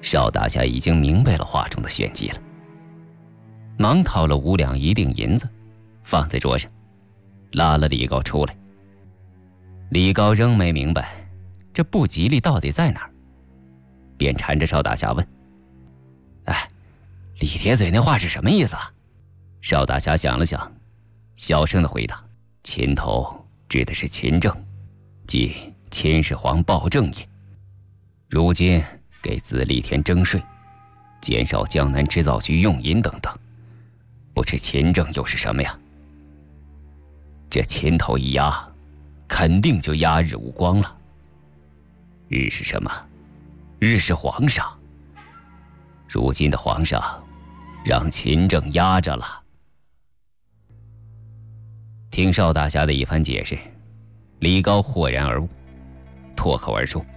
邵大侠已经明白了话中的玄机了，忙掏了5两1锭银子，放在桌上，拉了李高出来。李高仍没明白这不吉利到底在哪儿，便缠着邵大侠问：“哎，李铁嘴那话是什么意思啊？”邵大侠想了想，小声地回答：“秦头指的是秦政，即秦始皇暴政也。如今给子李田征税，减少江南织造局用银等等，不知秦政又是什么呀？这秦头一压，肯定就压日无光了。日是什么？日是皇上。如今的皇上让秦政压着了。”听邵大侠的一番解释，李高豁然而悟，脱口而出：“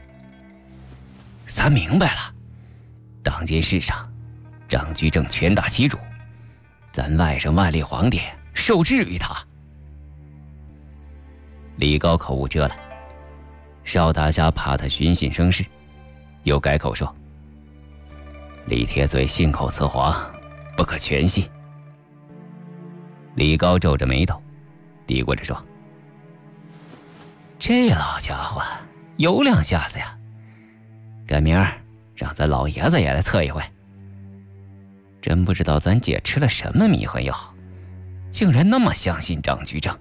咱明白了，当今世上，张居正权大欺主，咱外甥万历皇帝受制于他。”李高口无遮拦，邵大侠怕他寻衅生事，又改口说：“李铁嘴信口雌黄，不可全信。”李高皱着眉头，嘀咕着说：“这老家伙有两下子呀，改明儿让咱老爷子也来测一回。真不知道咱姐吃了什么迷魂药，竟然那么相信张居正。”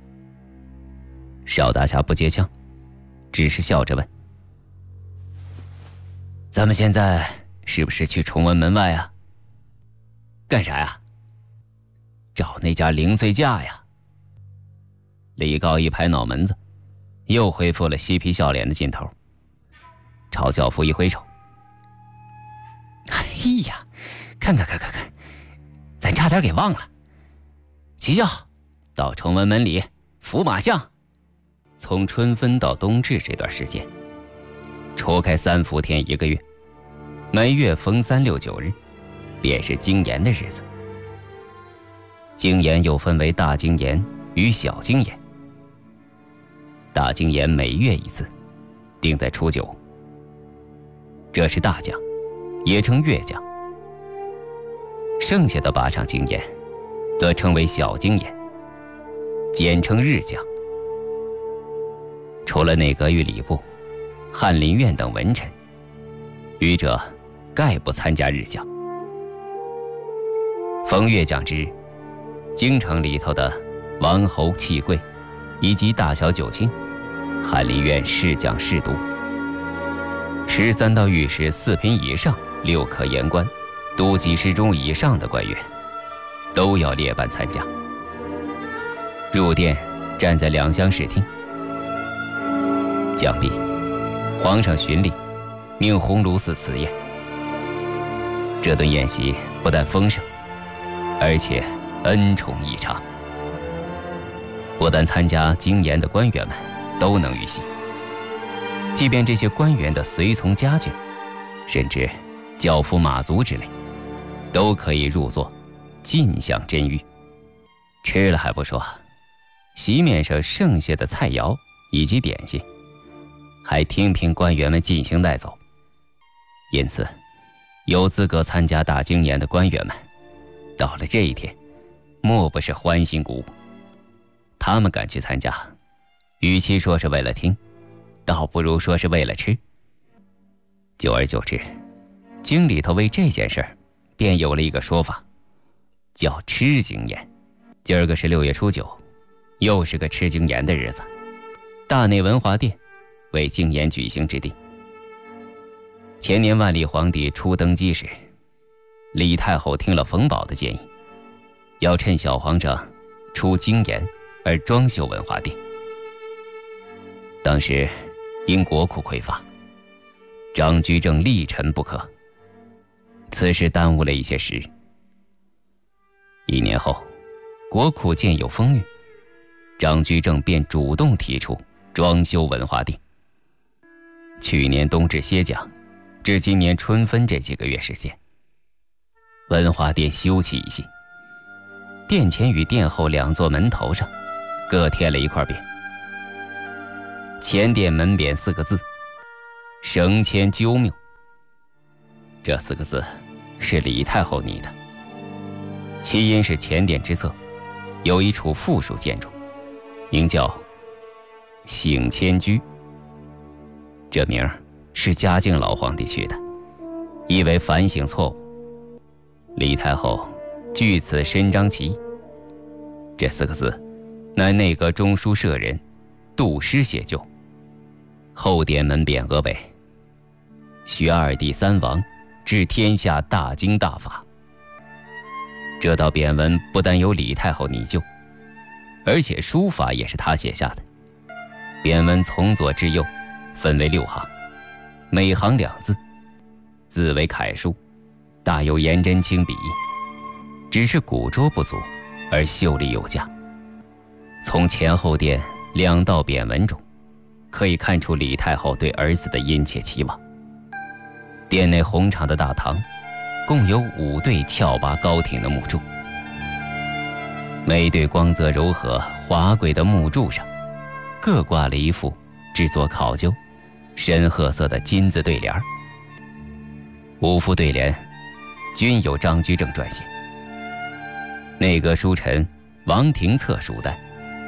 邵大侠不接腔，只是笑着问：“咱们现在是不是去崇文门外啊？”“干啥呀？”“找那家零碎架呀。”李高一拍脑门子，又恢复了嬉皮笑脸的劲头，朝教父一挥手：“哎呀，看，咱差点给忘了。齐教到崇文门里扶马相。从春分到冬至这段时间，除开3伏天1个月，每月逢3、6、9日，便是经言的日子。经言又分为大经言与小经言。大经言每月一次，定在初9，这是大讲，也称月讲。剩下的8场经言，则称为小经言，简称日讲。除了内阁与礼部、翰林院等文臣，余者概不参加日讲。逢月讲之日，京城里头的王侯弃贵，以及大小九卿，翰林院试讲试读，持3道御史4品以上6科言官，都给事中以上的官员，都要列班参加。入殿站在2厢视听。讲毕，皇上巡礼，命鸿胪寺赐宴。这顿宴席不但丰盛，而且恩宠异常。不但参加经言的官员们都能遇席，即便这些官员的随从家眷，甚至教夫马族之类，都可以入座，尽享珍誉。吃了还不说，席面上剩下的菜肴以及点心，还听凭官员们进行带走。因此，有资格参加大经言的官员们，到了这一天，莫不是欢欣鼓舞。他们敢去参加，与其说是为了听，倒不如说是为了吃。久而久之，京里头为这件事儿，便有了一个说法，叫吃经言。今儿个是6月初9，又是个吃经言的日子。大内文华殿为经言举行之地。前年万历皇帝初登基时，李太后听了冯保的建议，要趁小皇上出经言而装修文华殿。当时因国库匮乏，张居正力陈不可，此事耽误了一些时日。1年后，国库渐有风韵，张居正便主动提出装修文华殿。去年冬至歇讲，至今年春分这几个月时间，文华殿修葺一新，殿前与殿后2座门头上各贴了一块匾，前殿门匾4个字：绳牵鸠谬。 这4个字是李太后拟的，其因是前殿之侧有一处附属建筑，名叫省迁居。这名儿是嘉靖老皇帝取的，意为反省错误。李太后据此伸张其意。这4个字乃内阁中书舍人杜诗写就，后殿门匾额为学二帝三王治天下大经大法。这道匾文不但由李太后拟就，而且书法也是她写下的。匾文从左至右分为6行，每行2字，字为楷书，大有颜真卿笔意，只是古拙不足，而秀丽有加。从前后殿2道匾文中，可以看出李太后对儿子的殷切期望。殿内宏敞的大堂，共有5对峭拔高挺的木柱，每对光泽柔和、华贵的木柱上，各挂了一副制作考究、深褐色的金字对联，5副对联均有张居正撰写。内阁书臣王廷策署单，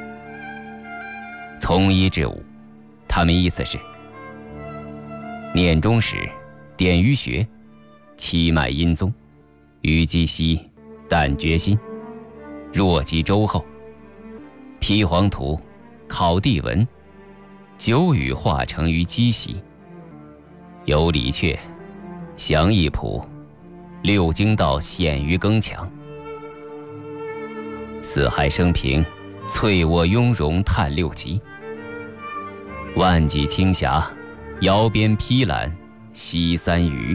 从1至5，他们意思是：念中史，典于学，七脉阴宗，虞姬息，但决心，若及周后，披黄图，考地文，九语化成于积习，有理阙，详义谱，6经道显于更强。四海升平，翠卧雍容叹6极，万骑轻侠，遥边披览西3隅。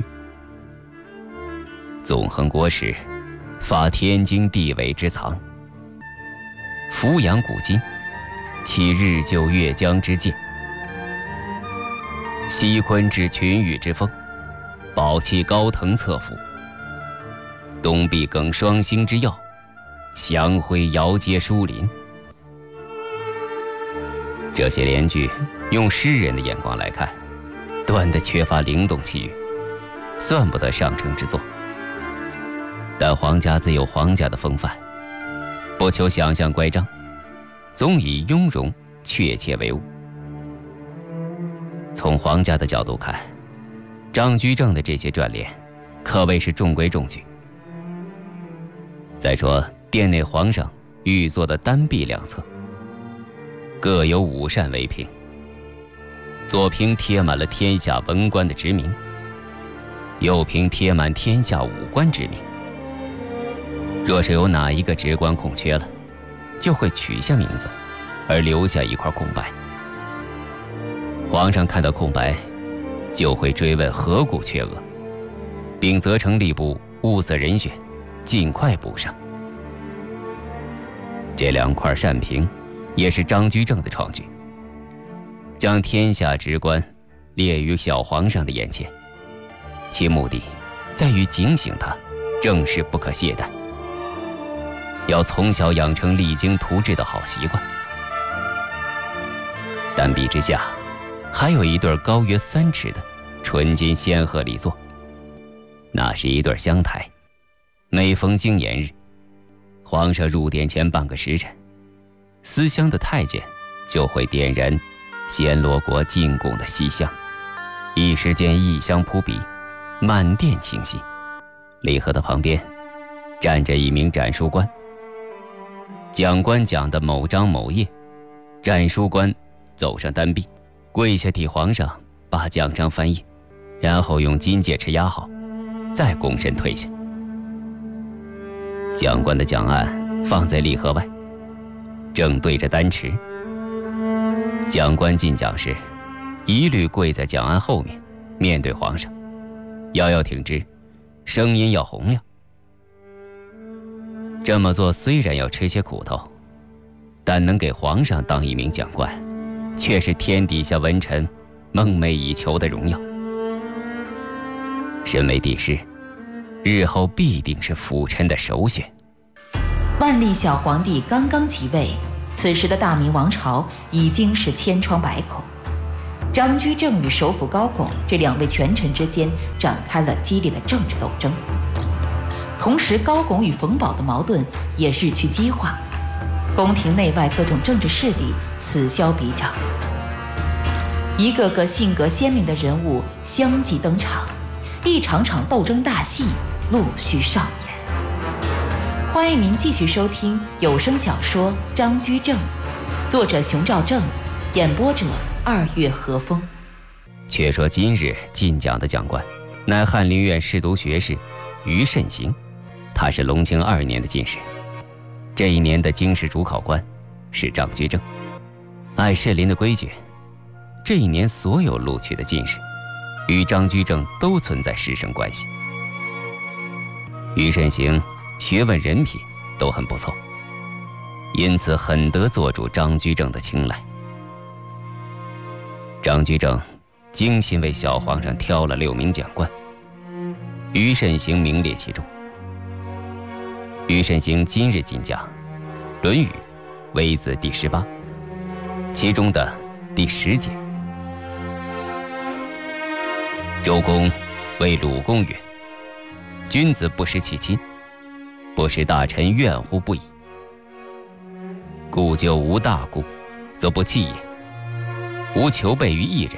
纵横国史，发天经地纬之藏，俯仰古今，其日就越江之界，西昆至群宇之峰，保其高腾侧俯，东壁更双星之耀，祥辉遥接疏林。这些联句用诗人的眼光来看，断得缺乏灵动气韵，算不得上乘之作。但皇家自有皇家的风范，不求想象乖张，总以雍容确切为务。从皇家的角度看，张居正的这些撰联可谓是中规中矩。再说殿内皇上御座的单壁2侧，各有5扇围屏，左屏贴满了天下文官的职名，右屏贴满天下武官职名。若是有哪一个职官空缺了，就会取下名字，而留下一块空白。皇上看到空白，就会追问何故缺额，并责成吏部物色人选，尽快补上。这2块扇屏也是张居正的创举，将天下职官列于小皇上的眼前，其目的在于警醒他政事不可懈怠，要从小养成励精图治的好习惯。单壁之下还有一对高约3尺的纯金仙鹤礼座，那是一对香台，每逢经年日，皇上入殿前半个时辰，思乡的太监就会点燃暹罗国进贡的西香，一时间异香扑鼻，满殿清新。礼盒的旁边站着一名展书官，讲官讲的某章某页，展书官走上单壁，跪下替皇上把奖章翻页，然后用金戒尺压好，再躬身退下。讲官的讲案放在礼盒外，正对着丹池。讲官进讲时，一律跪在讲案后面，面对皇上，腰要挺直，声音要洪亮。这么做虽然要吃些苦头，但能给皇上当一名讲官，却是天底下文臣梦寐以求的荣耀。身为帝师，日后必定是辅臣的首选。 万历小皇帝刚刚即位，此时的大明王朝已经是千疮百孔。 张居正与首辅高拱这两位权臣之间展开了激烈的政治斗争。同时，高拱与冯保的矛盾也日趋激化，宫廷内外各种政治势力此消彼长，一个个性格鲜明的人物相继登场，一场场斗争大戏陆续上演。欢迎您继续收听有声小说《张居正》，作者熊兆正，演播者2月和风。 却说今日进讲的讲官，乃翰林院侍读学士于慎行，他是隆庆2年的进士。这一年的经试主考官是张居正。按士林的规矩，这一年所有录取的进士与张居正都存在师生关系。于慎行学问人品都很不错，因此很得做主张居正的青睐。张居正精心为小皇上挑了6名讲官，于慎行名列其中。于慎行今日进讲《论语·微子》第18，其中的第10节。周公谓鲁公曰：“君子不失其亲，不使大臣怨乎不已。故就无大故，则不弃也。无求备于一人。”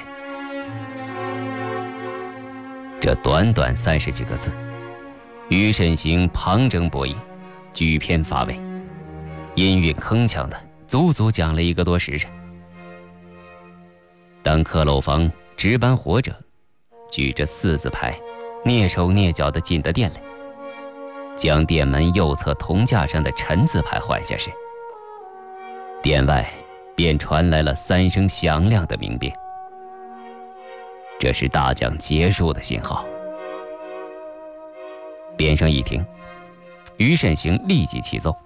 这短短30几个字，于慎行旁征博引，举篇发威，音韵铿锵的，足足讲了1个多时辰。当克漏房值班活者举着4字牌，蹑手蹑脚地进得殿来，将殿门右侧铜架上的陈字牌换下时，殿外便传来了3声响亮的鸣鞭，这是大讲结束的信号。鞭声一停，于慎行立即起奏：“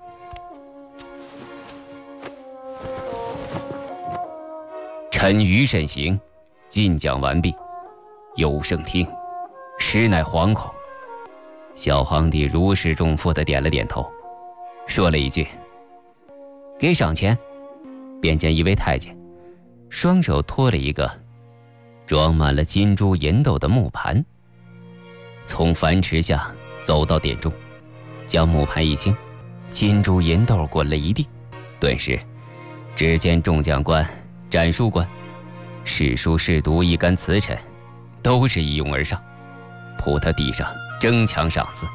臣于慎行进讲完毕，有圣听，实乃惶恐。”小皇帝如释重负地点了点头，说了一句：“给赏钱。”便见一位太监双手托了一个装满了金珠银豆的木盘，从樊池下走到殿中，将木盘一倾，金珠银豆滚了一地。顿时只见众讲官、斩书官、侍书侍读一干词臣都是一拥而上，扑他地上争抢赏赐。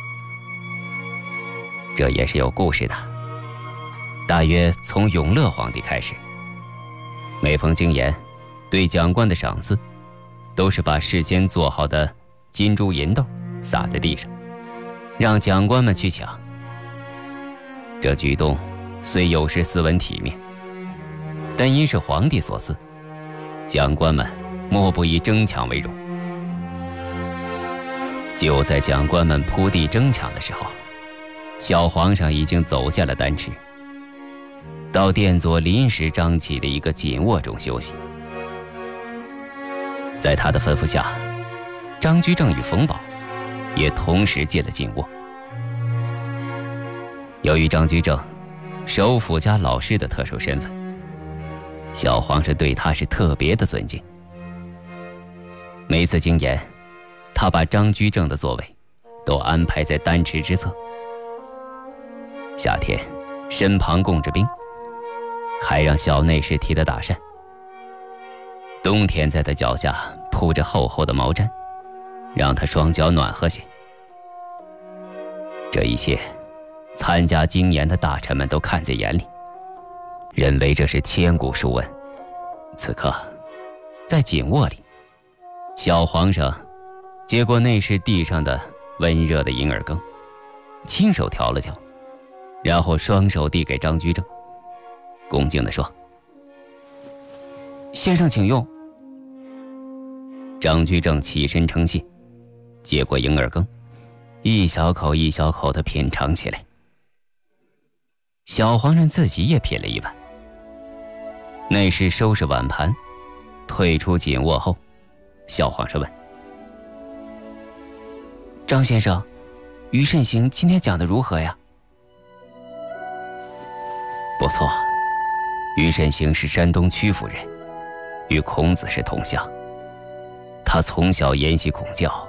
这也是有故事的，大约从永乐皇帝开始，每逢经言，对讲官的赏赐都是把事先做好的金珠银豆撒在地上，让讲官们去抢。这举动虽有时斯文体面，但因是皇帝所赐，讲官们莫不以争抢为荣。就在讲官们扑地争抢的时候，小皇上已经走下了丹池，到殿左临时张起的一个锦卧中休息。在他的吩咐下，张居正与冯保也同时进了锦卧。由于张居正首辅加老师的特殊身份，小皇上对他是特别的尊敬。每次经言，他把张居正的座位都安排在丹池之侧，夏天身旁供着冰，还让小内侍替他打扇；冬天在他脚下铺着厚厚的毛毡，让他双脚暖和些。这一切参加经言的大臣们都看在眼里，认为这是千古殊闻。此刻在锦卧里，小皇上接过内侍地上的温热的银耳羹，亲手调了调，然后双手递给张居正，恭敬地说：“先生请用。”张居正起身称谢，接过银耳羹，一小口一小口地品尝起来。小皇上自己也品了一碗。内侍收拾碗盘，退出锦卧后，小皇上问：“张先生，于慎行今天讲的如何呀？”“不错，于慎行是山东曲阜人， 与孔子是同乡。他从小研习孔教，